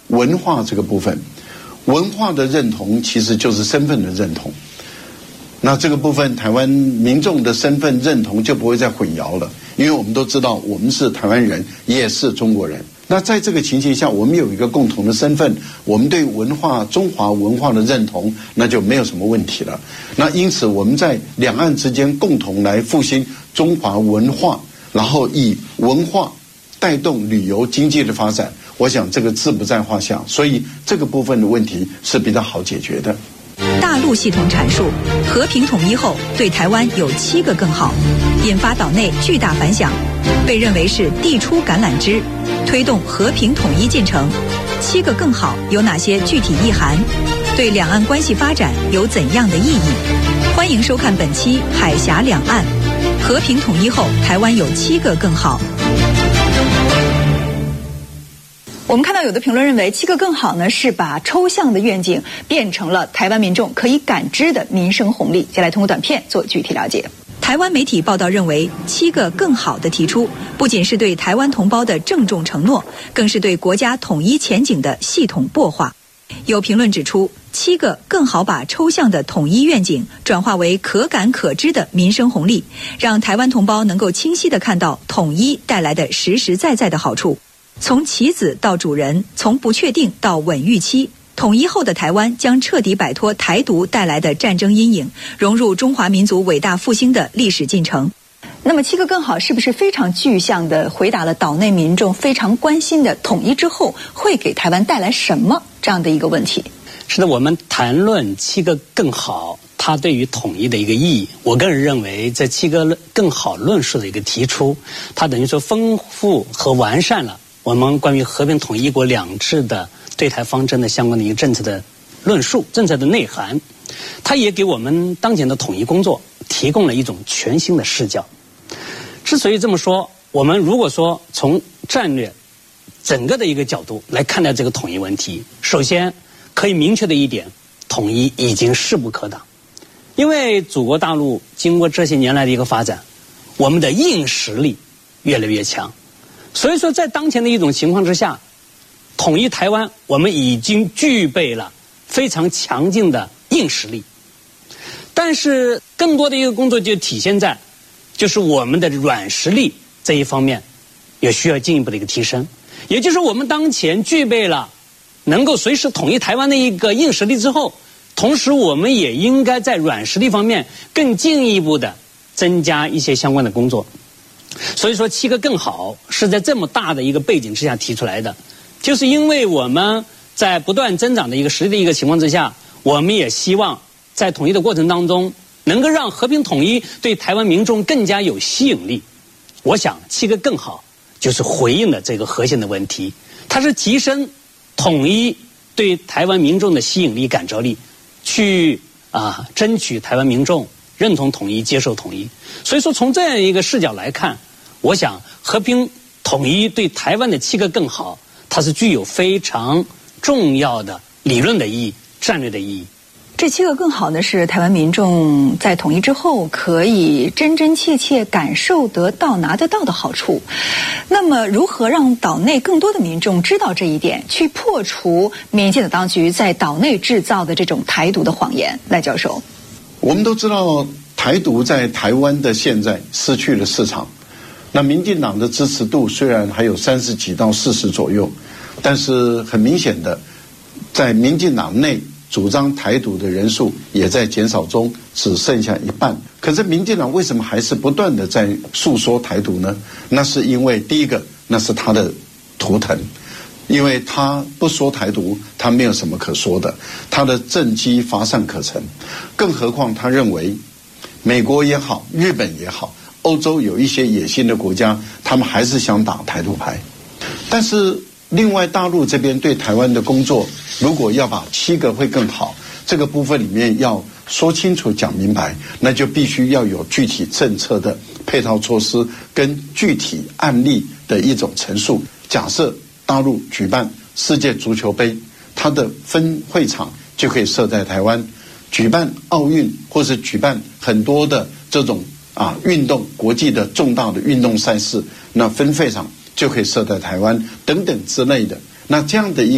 文化这个部分，文化的认同其实就是身份的认同。那这个部分，台湾民众的身份认同就不会再混淆了，因为我们都知道我们是台湾人，也是中国人。那在这个情形下，我们有一个共同的身份，我们对文化、中华文化的认同，那就没有什么问题了。那因此，我们在两岸之间共同来复兴中华文化，然后以文化带动旅游经济的发展，我想这个字不在话下。所以这个部分的问题是比较好解决的。 大陆系统阐述和平统一后对台湾有7个更好，引发岛内巨大反响，被认为是递出橄榄枝，推动和平统一进程。7个更好有哪些具体意涵？对两岸关系发展有怎样的意义？欢迎收看本期《海峡两岸》，和平统一后台湾有7个更好。我们看到有的评论认为7个更好呢是把抽象的愿景变成了台湾民众可以感知的民生红利。接下来通过短片做具体了解。台湾媒体报道认为7个更好的提出不仅是对台湾同胞的郑重承诺，更是对国家统一前景的系统擘画。有评论指出7个更好把抽象的统一愿景转化为可感可知的民生红利，让台湾同胞能够清晰地看到统一带来的实实在在的好处。从棋子到主人，从不确定到稳预期，统一后的台湾将彻底摆脱台独带来的战争阴影，融入中华民族伟大复兴的历史进程。那么7个更好是不是非常具象地回答了岛内民众非常关心的统一之后会给台湾带来什么这样的一个问题？ 是的，我们谈论7个更好它对于统一的一个意义，我个人认为这7个更好论述的一个提出，它等于说丰富和完善了我们关于和平统一一国两制的对台方针的相关的一个政策的论述、政策的内涵，它也给我们当前的统一工作提供了一种全新的视角。之所以这么说，我们如果说从战略整个的一个角度来看待这个统一问题，首先可以明确的一点，统一已经势不可挡。因为祖国大陆经过这些年来的一个发展，我们的硬实力越来越强。所以说在当前的一种情况之下，统一台湾我们已经具备了非常强劲的硬实力，但是更多的一个工作就体现在就是我们的软实力这一方面也需要进一步的一个提升。也就是我们当前具备了能够随时统一台湾的一个硬实力之后，同时我们也应该在软实力方面更进一步的增加一些相关的工作。所以说7个更好是在这么大的一个背景之下提出来的，就是因为我们在不断增长的一个实力的一个情况之下，我们也希望在统一的过程当中能够让和平统一对台湾民众更加有吸引力。我想7个更好就是回应了这个核心的问题，它是提升统一对台湾民众的吸引力、感召力，去争取台湾民众认同统一、接受统一。所以说从这样一个视角来看，我想和平统一对台湾的7个更好，它是具有非常重要的理论的意义、战略的意义。 这7个更好呢，是台湾民众在统一之后可以真真切切感受得到、拿得到的好处。那么如何让岛内更多的民众知道这一点，去破除民进党当局在岛内制造的这种台独的谎言？赖教授， 我们都知道台独在台湾的现在失去了市场，那民进党的支持度虽然还有30几到40左右，但是很明显的在民进党内主张台独的人数也在减少中，只剩下一半。可是民进党为什么还是不断的在诉说台独呢？那是因为第一个，那是他的图腾，因为他不说台独，他没有什么可说的，他的政绩乏善可陈。更何况他认为美国也好，日本也好，欧洲有一些野心的国家，他们还是想打台独牌。但是另外大陆这边对台湾的工作，如果要把7个会更好这个部分里面要说清楚讲明白，那就必须要有具体政策的配套措施跟具体案例的一种陈述。假设大陆举办世界足球杯，它的分会场就可以设在台湾，举办奥运或是举办很多的这种运动国际的重大的运动赛事，那分会场就可以设在台湾等等之类的。那这样的一